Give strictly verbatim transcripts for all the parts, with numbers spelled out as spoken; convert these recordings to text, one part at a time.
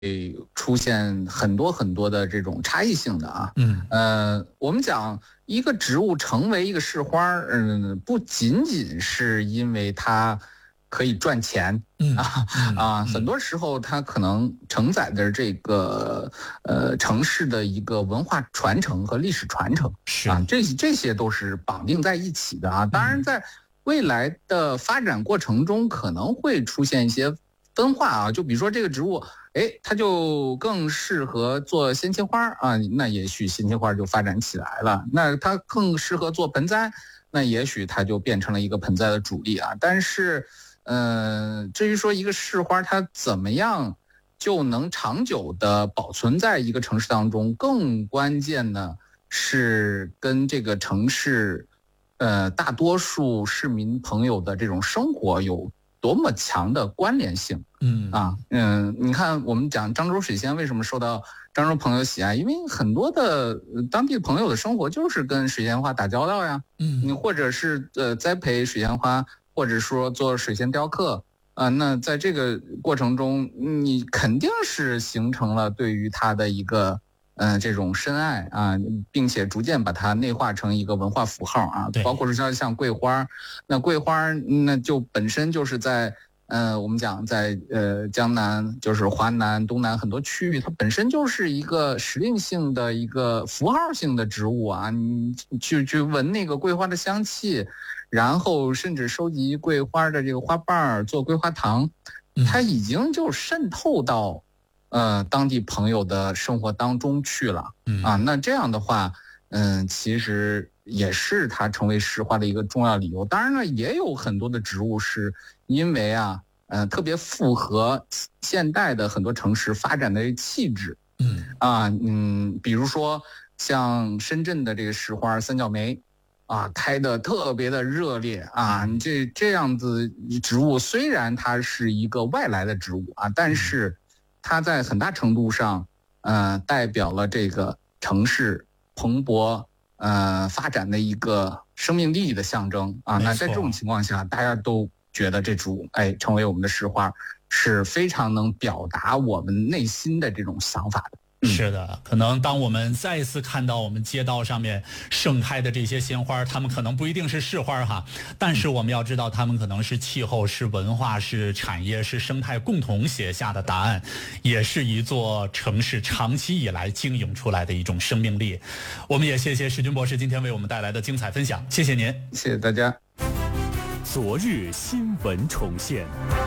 出现很多很多的这种差异性的啊。嗯，呃，我们讲一个植物成为一个市花，嗯，不仅仅是因为它可以赚钱，嗯啊啊，很多时候它可能承载的这个呃城市的一个文化传承和历史传承，是啊，这这些都是绑定在一起的啊。当然，在未来的发展过程中，可能会出现一些分化啊，就比如说这个植物，哎，它就更适合做鲜切花啊，那也许鲜切花就发展起来了。那它更适合做盆栽，那也许它就变成了一个盆栽的主力啊。但是，呃，至于说一个市花它怎么样就能长久的保存在一个城市当中，更关键的是跟这个城市，呃，大多数市民朋友的这种生活有多么强的关联性。嗯啊，嗯，你看我们讲漳州水仙为什么受到漳州朋友喜爱，因为很多的当地朋友的生活就是跟水仙花打交道呀。嗯，你或者是呃栽培水仙花，或者说做水仙雕刻啊、呃，那在这个过程中，你肯定是形成了对于它的一个嗯、呃、这种深爱啊，并且逐渐把它内化成一个文化符号啊。包括是像像桂花，那桂花那就本身就是在呃我们讲在呃江南，就是华南、东南很多区域，它本身就是一个时令性的一个符号性的植物啊。你去去闻那个桂花的香气。然后甚至收集桂花的这个花瓣做桂花糖，它已经就渗透到呃当地朋友的生活当中去了啊。那这样的话，嗯，其实也是它成为市花的一个重要理由。当然了，也有很多的植物是因为啊，呃，特别符合现代的很多城市发展的气质。嗯啊，嗯，比如说像深圳的这个市花三角梅。啊，开的特别的热烈啊！这这样子植物虽然它是一个外来的植物啊，但是它在很大程度上，呃，代表了这个城市蓬勃呃发展的一个生命力的象征啊。那在这种情况下，大家都觉得这植物哎成为我们的市花是非常能表达我们内心的这种想法的。 是的，可能当我们再一次看到我们街道上面盛开的这些鲜花，它们可能不一定是市花哈，但是我们要知道，它们可能是气候、是文化、是产业、是生态共同写下的答案，也是一座城市长期以来经营出来的一种生命力。我们也谢谢石军博士今天为我们带来的精彩分享，谢谢您， 谢谢大家。 昨日新闻重现。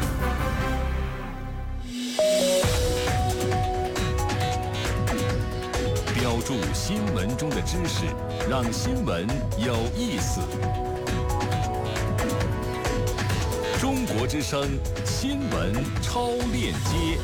标注新闻中的知识，让新闻有意思。中国之声新闻超链接，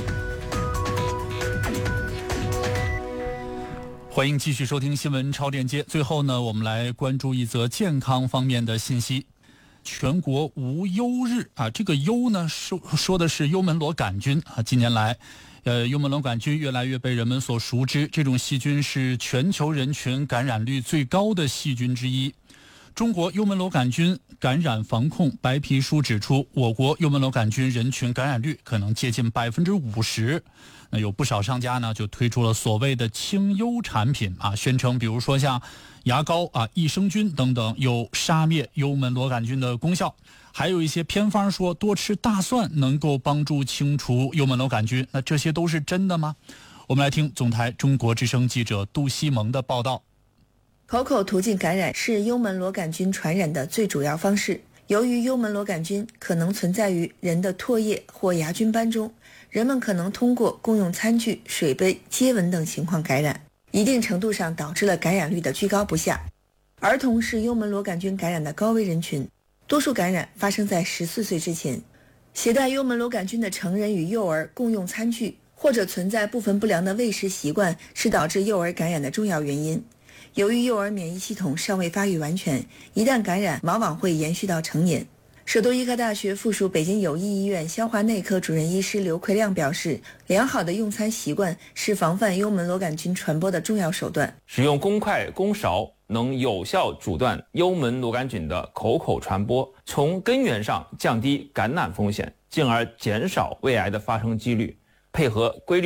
欢迎继续收听新闻超链接。最后呢，我们来关注一则健康方面的信息。全国无忧日啊，这个忧呢说说的是幽门螺杆菌啊，近年来。呃，幽门螺杆菌越来越被人们所熟知，这种细菌是全球人群感染率最高的细菌之一。中国幽门螺杆菌感染防控白皮书指出，我国幽门螺杆菌人群感染率可能接近百分之五十。那有不少商家呢就推出了所谓的清幽产品啊，宣称比如说像牙膏啊、益生菌等等有杀灭幽门螺杆菌的功效。还有一些偏方说多吃大蒜能够帮助清除幽门螺杆菌，那这些都是真的吗？我们来听总台中国之声记者杜西蒙的报道。 口口途径感染是幽门螺杆菌传染的最主要方式。由于幽门螺杆菌可能存在于人的唾液或牙菌斑中，人们可能通过共用餐具、水杯、接吻等情况感染，一定程度上导致了感染率的居高不下。儿童是幽门螺杆菌感染的高危人群，多数感染发生在十四岁之前。携带幽门螺杆菌的成人与幼儿共用餐具，或者存在部分不良的喂食习惯，是导致幼儿感染的重要原因。由于幼儿免疫系统尚未发育完全，一旦感染往往会延续到成年。首都医科大学附属北京友谊医院消化内科主任医师刘奎亮表示，良好的用餐习惯是防范幽门螺杆菌传播的重要手段。 使用公筷公勺能有效阻断幽门螺杆菌的口口传播，从根源上降低感染风险，进而减少胃癌的发生几率。 配合规律